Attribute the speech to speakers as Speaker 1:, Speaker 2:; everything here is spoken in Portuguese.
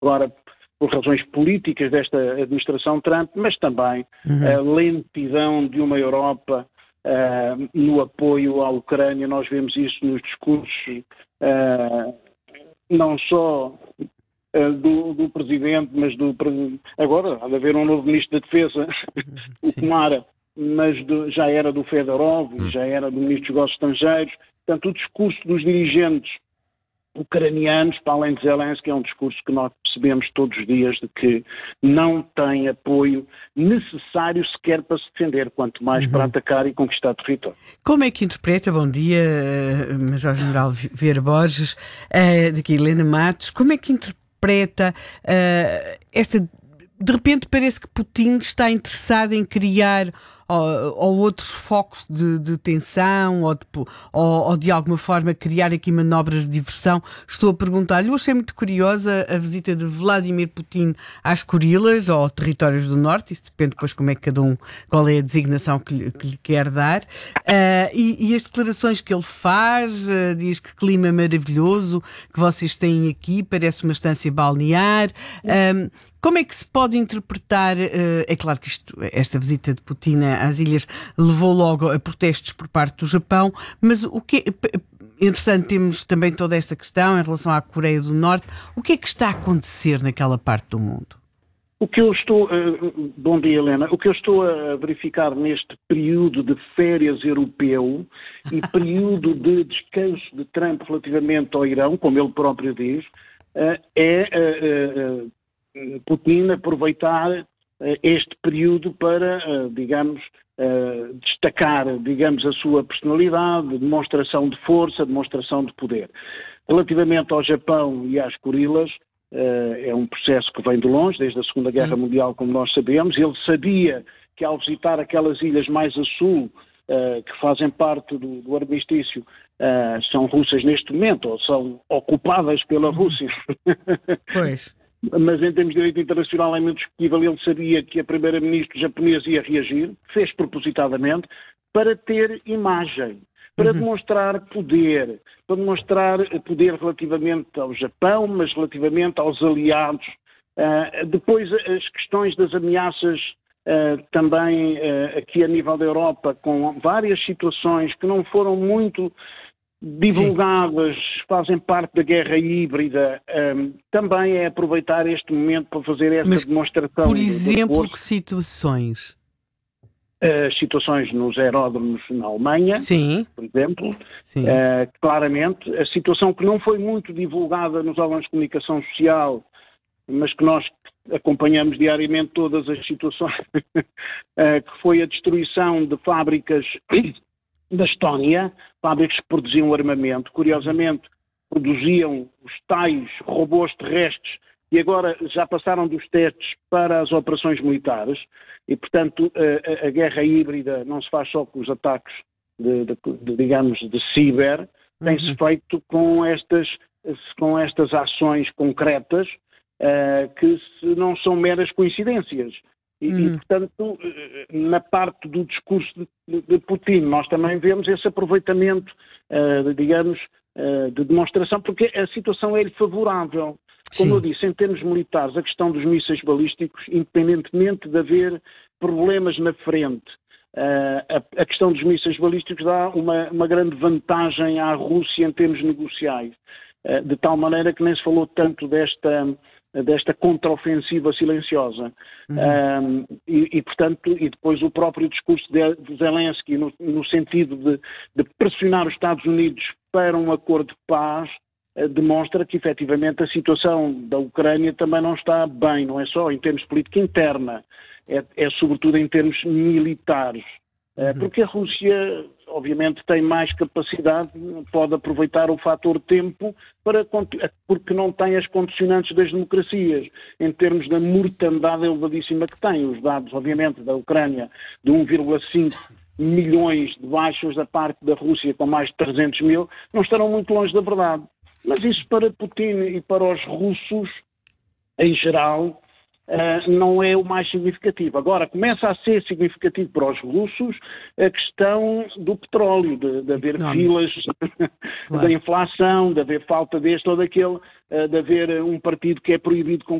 Speaker 1: agora por razões políticas desta administração Trump, mas também a lentidão de uma Europa no apoio à Ucrânia. Nós vemos isso nos discursos não só do Presidente, mas agora há de haver um novo Ministro da Defesa, o Kumara, mas já era do Fedorov, já era do Ministro dos Negócios Estrangeiros. Portanto, o discurso dos dirigentes ucranianos, para além de Zelensky, é um discurso que nós percebemos todos os dias de que não tem apoio necessário sequer para se defender, quanto mais para atacar e conquistar território.
Speaker 2: Como é que interpreta, bom dia, Major-General Vieira Borges, daqui Helena Matos, como é que interpreta esta... De repente parece que Putin está interessado em criar ou outros focos de tensão ou de alguma forma criar aqui manobras de diversão. Estou a perguntar-lhe, eu achei muito curiosa a visita de Vladimir Putin às Kurilas ou territórios do Norte, isso depende depois como é que qual é a designação que lhe quer dar, e as declarações que ele faz, diz que clima maravilhoso que vocês têm aqui, parece uma estância balnear. Como é que se pode interpretar? É claro que esta visita de Putin às ilhas levou logo a protestos por parte do Japão, mas entretanto temos também toda esta questão em relação à Coreia do Norte. O que é que está a acontecer naquela parte do mundo?
Speaker 1: Bom dia, Helena. O que eu estou a verificar neste período de férias europeu e período de descanso de Trump relativamente ao Irão, como ele próprio diz, Putin aproveitar este período para, destacar, a sua personalidade, demonstração de força, demonstração de poder. Relativamente ao Japão e às Kurilas, é um processo que vem de longe, desde a Segunda Guerra Mundial, como nós sabemos. Ele sabia que ao visitar aquelas ilhas mais a sul, que fazem parte do armistício, são russas neste momento, ou são ocupadas pela Rússia.
Speaker 2: Pois.
Speaker 1: Mas em termos de direito internacional é muito discutível. Ele sabia que a primeira-ministra japonesa ia reagir, fez propositadamente, para ter imagem, para demonstrar poder relativamente ao Japão, mas relativamente aos aliados. Depois as questões das ameaças também aqui a nível da Europa, com várias situações que não foram muito divulgadas, fazem parte da guerra híbrida, também é aproveitar este momento para fazer esta demonstração.
Speaker 2: Por exemplo, que situações?
Speaker 1: Situações nos aeródromos na Alemanha, por exemplo. Claramente, a situação que não foi muito divulgada nos órgãos de comunicação social, mas que nós acompanhamos diariamente todas as situações, que foi a destruição de fábricas da Estónia, fábricas que produziam armamento. Curiosamente, produziam os tais robôs terrestres e agora já passaram dos testes para as operações militares e, portanto, a guerra híbrida não se faz só com os ataques de ciber, tem-se feito com estas ações concretas que não são meras coincidências. E, portanto, na parte do discurso de Putin, nós também vemos esse aproveitamento, de demonstração, porque a situação é-lhe favorável. Como eu disse, em termos militares, a questão dos mísseis balísticos, independentemente de haver problemas na frente, a questão dos mísseis balísticos dá uma grande vantagem à Rússia em termos negociais, de tal maneira que nem se falou tanto desta contraofensiva silenciosa. Portanto, e depois o próprio discurso de Zelensky no sentido de pressionar os Estados Unidos para um acordo de paz, demonstra que efetivamente a situação da Ucrânia também não está bem, não é só em termos de política interna, é sobretudo em termos militares. Porque a Rússia, obviamente, tem mais capacidade, pode aproveitar o fator tempo, porque não tem as condicionantes das democracias, em termos da mortandade elevadíssima que tem. Os dados, obviamente, da Ucrânia, de 1,5 milhões de baixas da parte da Rússia, com mais de 300 mil, não estarão muito longe da verdade. Mas isso para Putin e para os russos, em geral, não é o mais significativo. Agora, começa a ser significativo para os russos a questão do petróleo, de haver filas, da inflação, de haver falta deste ou daquele, de haver um partido que é proibido